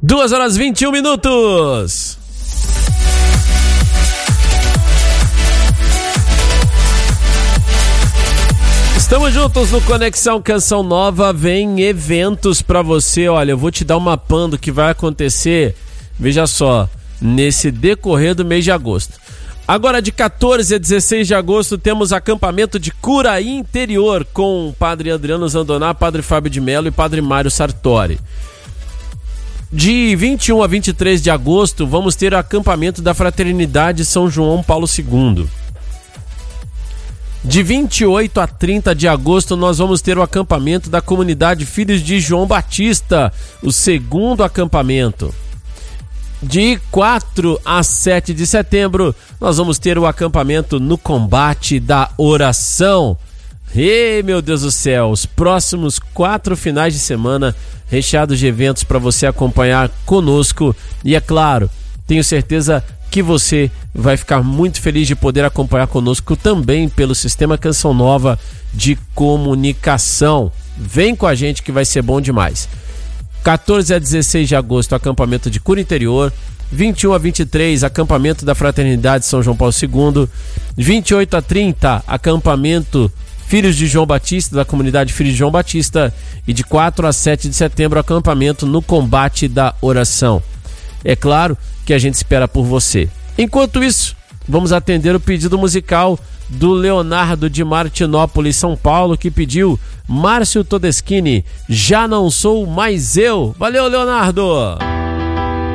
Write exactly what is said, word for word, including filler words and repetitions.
duas horas e vinte e um minutos. Estamos juntos no Conexão Canção Nova. Vem eventos pra você. Olha, eu vou te dar uma pan do que vai acontecer, veja só, nesse decorrer do mês de agosto. Agora, de quatorze a dezesseis de agosto, temos acampamento de cura interior com o Padre Adriano Zandoná, Padre Fábio de Mello e Padre Mário Sartori. De vinte e um a vinte e três de agosto, vamos ter o acampamento da Fraternidade São João Paulo segundo. De vinte e oito a trinta de agosto, nós vamos ter o acampamento da comunidade Filhos de João Batista, o segundo acampamento. De quatro a sete de setembro, nós vamos ter o acampamento no combate da oração. Ei, meu Deus do céu, os próximos quatro finais de semana recheados de eventos para você acompanhar conosco. E é claro, tenho certeza que você vai ficar muito feliz de poder acompanhar conosco também pelo Sistema Canção Nova de Comunicação. Vem com a gente que vai ser bom demais. quatorze a dezesseis de agosto, acampamento de cura interior. vinte e um a vinte e três, acampamento da Fraternidade São João Paulo segundo. vinte e oito a trinta, acampamento Filhos de João Batista, da comunidade Filhos de João Batista. E de quatro a sete de setembro, acampamento no combate da oração. É claro que a gente espera por você. Enquanto isso, vamos atender o pedido musical do Leonardo de Martinópolis, São Paulo, que pediu Márcio Todeschini, Já Não Sou Mais Eu. Valeu, Leonardo!